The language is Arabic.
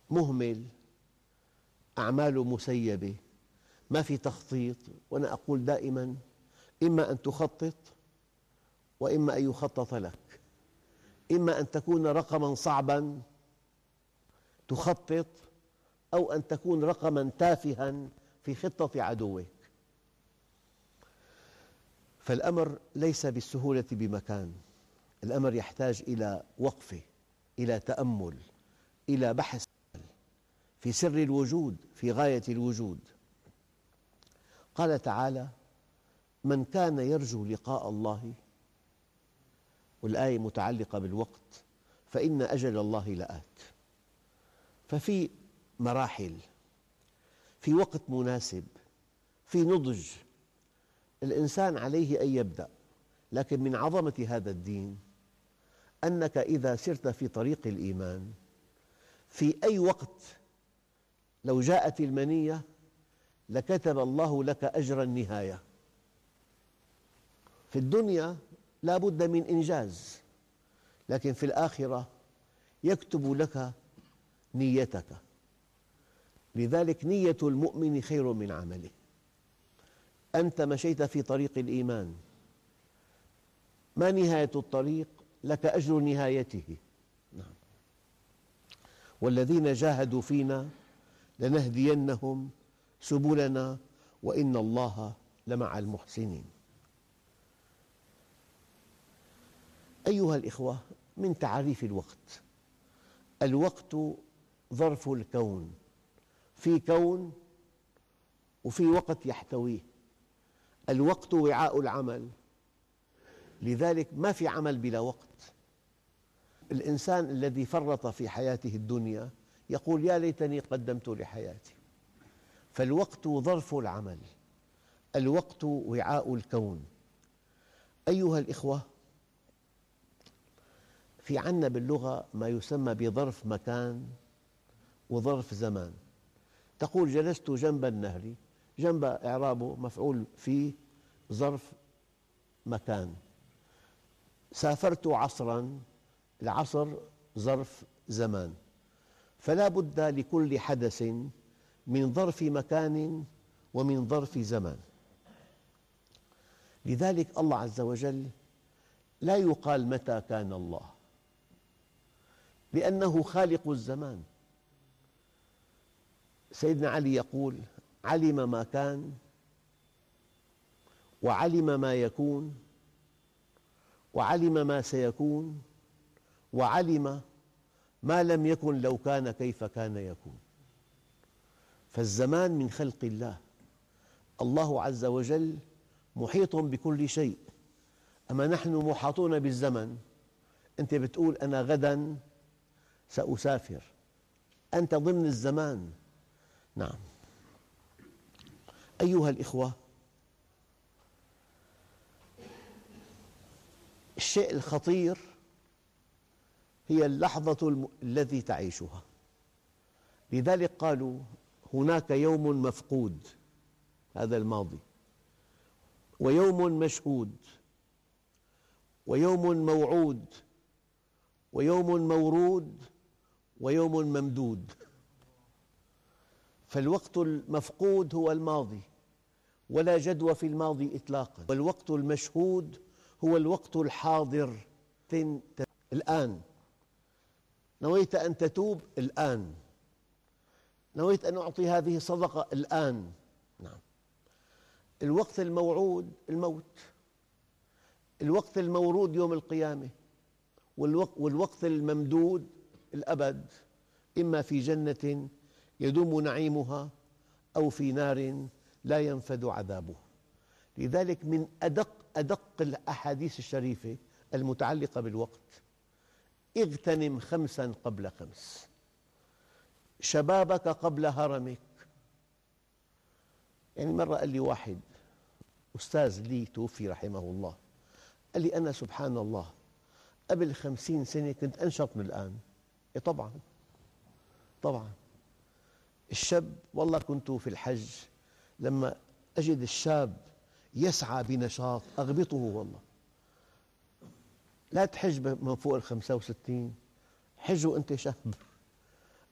مهمل، أعماله مسيبة، ما في تخطيط. وأنا أقول دائما: إما أن تخطط وإما أن يخطط لك. إما أن تكون رقما صعبا تخطط، أو أن تكون رقما تافها في خطة عدوك. فالأمر ليس بالسهولة بمكان، الأمر يحتاج إلى وقفة، إلى تأمل، إلى بحث في سر الوجود، في غاية الوجود. قال تعالى: من كان يرجو لقاء الله، والآية متعلقة بالوقت، فإن أجل الله لآت. ففي مراحل، في وقت مناسب، في نضج، الإنسان عليه أن يبدأ. لكن من عظمة هذا الدين أنك إذا سرت في طريق الإيمان في أي وقت، لو جاءت المنية لكتب الله لك أجر النهاية. في الدنيا لا بد من إنجاز، لكن في الآخرة يكتب لك نيتك. لذلك نية المؤمن خير من عمله. أنت مشيت في طريق الإيمان، ما نهاية الطريق؟ لك أجر نهايته. نعم. والذين جاهدوا فينا لنهدينهم سبلنا وإن الله لمع المحسنين. أيها الإخوة، من تعريف الوقت: الوقت ظرف الكون، في كون وفي وقت يحتويه. الوقت وعاء العمل، لذلك ما في عمل بلا وقت. الإنسان الذي فرط في حياته الدنيا يقول: يا ليتني قدمت لحياتي. فالوقت ظرف العمل، الوقت وعاء الكون. أيها الإخوة، في عندنا باللغة ما يسمى بظرف مكان وظرف زمان. تقول: جلست جنب النهر، جنب إعرابه مفعول فيه ظرف مكان. سافرت عصراً، العصر ظرف زمان. فلا بد لكل حدث من ظرف مكان ومن ظرف زمان. لذلك الله عز وجل لا يقال متى كان الله، لأنه خالق الزمان. سيدنا علي يقول: علم ما كان وعلم ما يكون وعلم ما سيكون وعلم ما لم يكن لو كان كيف كان يكون. فالزمان من خلق الله. الله عز وجل محيط بكل شيء، أما نحن محاطون بالزمن. أنت بتقول: أنا غداً سأسافر، أنت ضمن الزمان. نعم. أيها الإخوة، الشيء الخطير هي اللحظة التي تعيشها. لذلك قالوا: هناك يوم مفقود، هذا الماضي، ويوم مشهود، ويوم موعود، ويوم مورود، ويوم ممدود. فالوقت المفقود هو الماضي، ولا جدوى في الماضي إطلاقاً. والوقت المشهود هو الوقت الحاضر الآن. نويت أن تتوب الآن، نويت أن أعطي هذه الصدقة الآن. نعم. الوقت الموعود الموت، الوقت المورود يوم القيامة، والوقت الممدود الأبد، إما في جنة يدوم نعيمها أو في نار لا ينفد عذابه. لذلك من أدق الأحاديث الشريفة المتعلقة بالوقت: اغتنم 5 قبل 5، شبابك قبل هرمك. يعني مرة قال لي واحد أستاذ لي توفي رحمه الله، قال لي: أنا سبحان الله قبل 50 سنة كنت أنشط من الآن. إيه طبعاً طبعاً. الشاب، والله كنت في الحج لما أجد الشاب يسعى بنشاط أغبطه والله. لا تحج من فوق 65، حج وأنت شاب.